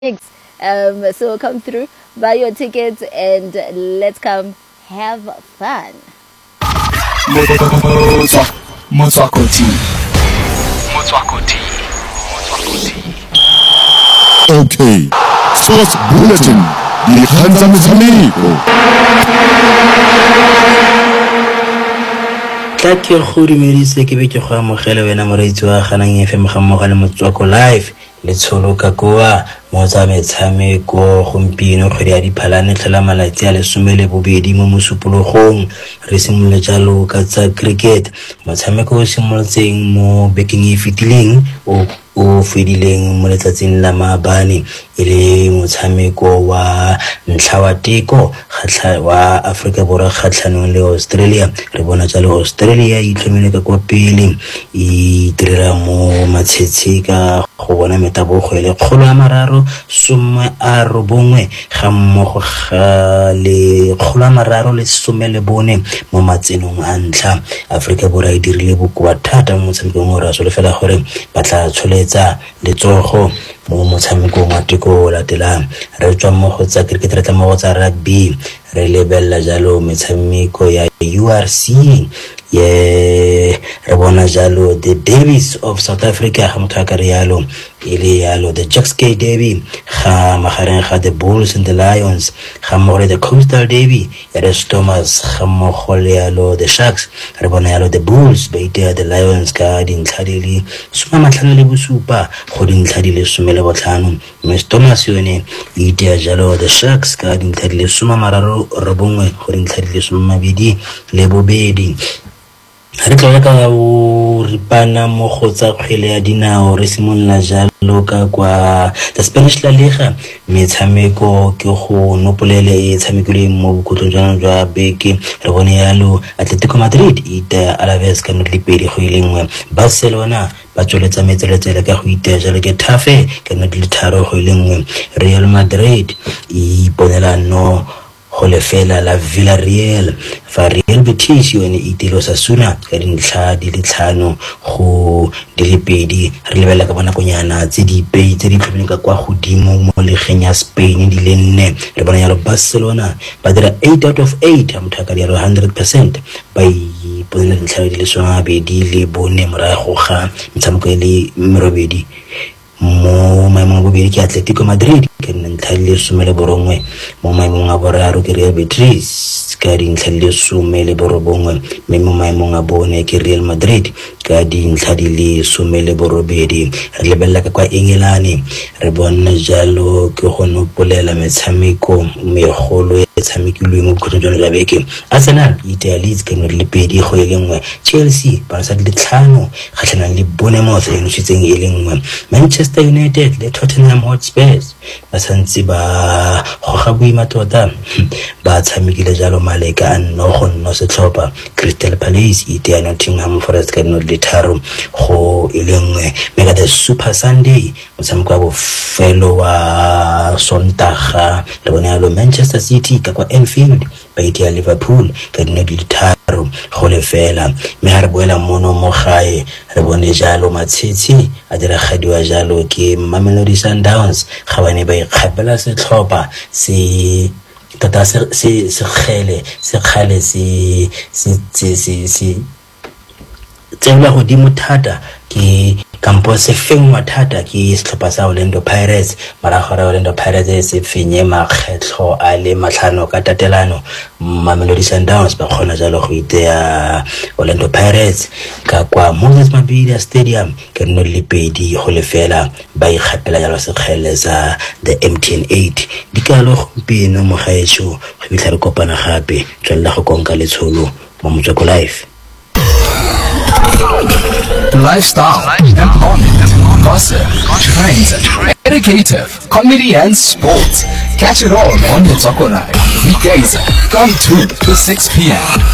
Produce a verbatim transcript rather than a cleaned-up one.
Um, so come through, buy your tickets, and let's come have fun. Motswako Tea. Motswako Tea. Motswako Tea. Okay. Sports Bulletin. Dikgang tsa metshameko. Tla ke go dumedise ke be ke go amogela wena moreetsi wa ganang F M ga mmogo le Motswako Live le tsholo ka koa mo tsa metshameko gompieno kgwedi ya diphalane tlhola malatsi a lesome le bobedi mo mosupologong re simolola jalo ka tsa cricket motshameko o simolotseng mo bekeng e fetileng o o fedileng mo letsatsing la maabane e le motshameko wa ntlha wa teko kgatlha wa Africa Borwa kgatlhanong le Australia re bona jalo Australia e itlhomile ka kwa pele e direla mo matshetsi ka go bona metabogo le kgolo ya mararo some a robongwe ga mmogo ga le kgolo ya mararo le some le bone mo matsenong a ntlha Africa Borwa e dirile bokoa thata mo motshamekong o ra so le fela gore ba tla tsholetsa letsogo mo motshamekong wa teko o latelang re tswa mo go tsa cricket re tla mo go tsa rugby re lebella jalo metshameko ya U R C ye re bona jalo the Davies of South Africa ga motho ka rialo ile yalo the Jockey Derby ga magareng ga the Bulls and the Lions ga mo le the Coastal Derby ya the Stormers ga mo go le yalo the Sharks re bona yalo the Bulls ba ite the Lions ka dintlha di le soma matlhano le bosupa go dintlha di le some le botlhano mme Stormers yone ite jalo the Sharks ka dintlha di le soma mararo robongwe go dintlha di le some mabedi le bobedi re tla ka o ripana mo go tsa kgwele ya dinao re simolla jalo ka kwa the Spanish La Liga metshameko ke go nopolele e tshamekile mo bokotlong jana jwa beke re bone yalo Atletico Madrid ita Alaves ka ntlipedi go ilengwe Barcelona ba tsweletsa metseletsele ka go ita jalo ke Tafe ka ntlitharo go ilengwe Real Madrid e ponela no go lefela la Villarreal fa Real Betis yone itilo Osasuna ka dintlha di le tlhano go di le pedi re lebella ka bona konyana tse di pei tse di tlhomileng ka kwa godimo mo legeng ya Spain di le nne re bona yalo Barcelona ba dira eight out of eight amtha ka yalo one hundred percent ba iponela dintlha di le sona bedi le bone morago ga metshameko le merobedi mo maemong bobedi ke Atletico Madrid ke ntlha le some le borongwe mo maemong a boraro ke Real Betis ka dintlha le some le borobongwe mme mo maemong a bone ke Real Madrid ka dintlha di le some le borobedi re lebella ka kwa Engelane re bona jalo ke go nopolela metshameko megolo e tshamekilweng mo bokhutlo jwa beke Arsenal ite Leeds ka le pedi go e lengwe Chelsea ba sa le tlhano kgatlhana le Bournemouth e ntshitseng e lengwe Manchester United le Tottenham Hotspur ba santse ba go ga boima tota ba tshamekile jalo maleka a nno go nno setlhopha Crystal Palace ite ya Nottingham Forest ka no le tharo go ilengwe mega the Super Sunday motshameko wa bofelo wa Sontaga le bona lo Manchester City ka kwa Anfield ba ite ya Liverpool ka no le tharo go lefela me ha re boela mono mo gae re bone jalo matshitshi a dira gadiwa jalo ke Mamelodi Sundowns ga bane ba ikgapela setlhopha se tota se se se khele se khale se se se se tsela go di mothata ke kampo se fengwa thata ke setlhopha sa Orlando Pirates mara gore Orlando Pirates se fenye makgetlo a le matlhano ka tatelano Mamelodi Sundowns ba khona jalo go itea Orlando Pirates ka kwa Moses Mabhida Stadium ke no le pedi go lefela ba ikgapela jalo se khele sa the M T N eight dikalo gompieno mo gaetsho go bitla re kopana gape tswella go konka letsholo mo Motswako Live. Lifestyle, employment, gossip, trends, educative, comedy and sports. Catch it all on Motswako Live. Weekdays, come two to six p.m.